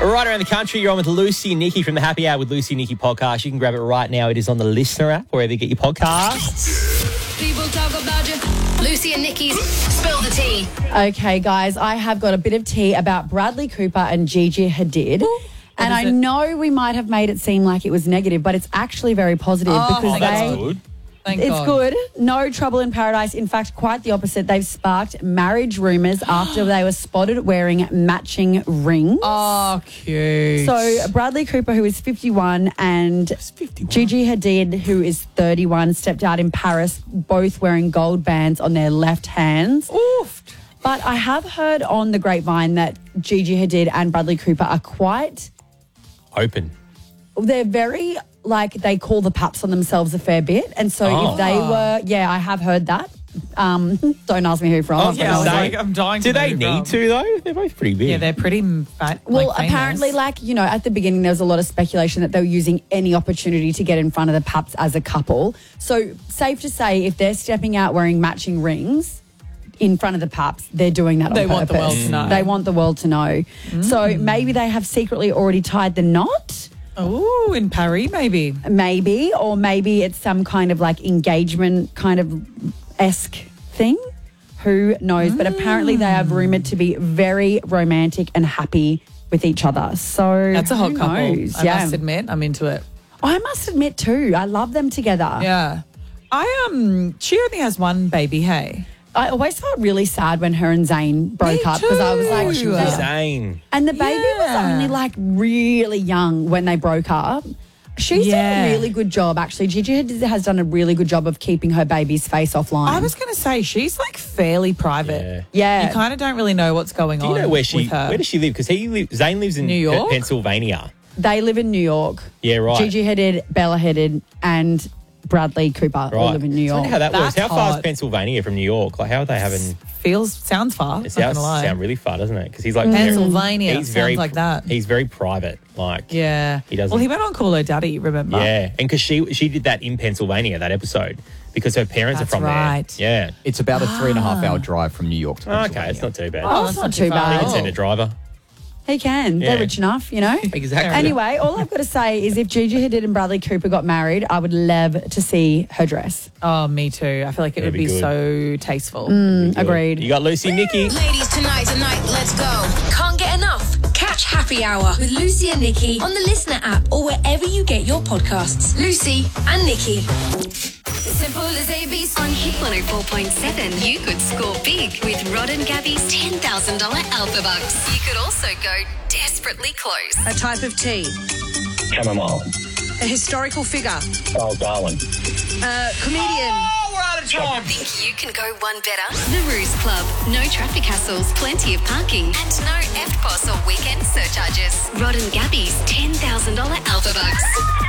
Right around the country, you're on with Lucy and Nikki from the Happy Hour with Lucy and Nikki podcast. You can grab it right now. It is on the Listener app, wherever you get your podcasts. People talk about you. Lucy and Nikki's Spill the Tea. Okay, guys, I have got a bit of tea about Bradley Cooper and Gigi Hadid. And I know we might have made it seem like it was negative, but it's actually very positive because That's good. Thank it's God. good. No trouble in paradise. In fact, quite the opposite. They've sparked marriage rumours after they were spotted wearing matching rings. Oh, cute. So Bradley Cooper, who is 51, and Gigi Hadid, who is 31, stepped out in Paris, both wearing gold bands on their left hands. Oof. But I have heard on the grapevine that Gigi Hadid and Bradley Cooper are quite... Open. They're very, they call the paps on themselves a fair bit. And so if they were... Yeah, I have heard that. Don't ask me who from. was gonna say, I'm dying to Do they know need to, though? They're both pretty big. Yeah, they're pretty fat. Well, famous. apparently, at the beginning, there was a lot of speculation that they were using any opportunity to get in front of the paps as a couple. So, safe to say, if they're stepping out wearing matching rings in front of the paps, they're doing that on They purpose. want the world to know. They want the world to know. So, maybe they have secretly already tied the knot. Oh, in Paris, maybe. Maybe, or maybe it's some kind of engagement kind of esque thing. Who knows? But apparently they are rumoured to be very romantic and happy with each other. So That's a hot who couple. knows? I must admit, I'm into it. I must admit too, I love them together. Yeah. She only has one baby, hey? I always felt really sad when her and Zayn broke up because I was like, She was insane. and the baby was only really young when they broke up. She's done a really good job, actually. Gigi has done a really good job of keeping her baby's face offline. I was going to say, she's fairly private. Yeah. You kind of don't really know what's going on. Do you know where with does she live? Because Zayn lives in New York? Pennsylvania. They live in New York. Yeah, right. Gigi Hadid, Bella Hadid, and Bradley Cooper all live in New So I York. wonder how that works. That's How far is hot. Pennsylvania from New York? How are they having... Sounds far. It Not gonna lie. sounds really far, doesn't it? Because he's Pennsylvania. He's Sounds very like that. He's very private. Yeah. He doesn't. Well, he went on Call Her Daddy, remember? Yeah, and because she did that in Pennsylvania, that episode, because her parents That's are from right. there. Yeah. It's about a 3.5-hour drive from New York to Pennsylvania. Okay, it's not too bad. Oh, that's not too They bad. can send a driver. He can. Yeah. They're rich enough, you know? Exactly. Anyway, all I've got to say is if Gigi Hadid and Bradley Cooper got married, I would love to see her dress. Oh, me too. I feel like it That'd would be be good. so tasteful. Agreed. You got Lucy, Nikki. Ladies, tonight, let's go. Can't get enough? Catch Happy Hour with Lucy and Nikki on the Listener app or wherever you get your podcasts. Lucy and Nikki. Simple as ABC. On Hit 104.7, you could score big with Rod and Gabby's $10,000 Alpha Bucks. You could also go desperately close. A type of tea. Chamomile. A historical figure. Oh, Darwin. A comedian. Think you can go one better? The Ruse Club. No traffic hassles, plenty of parking, and no EFTPOS or weekend surcharges. Rod and Gabby's $10,000 Alpha Bucks.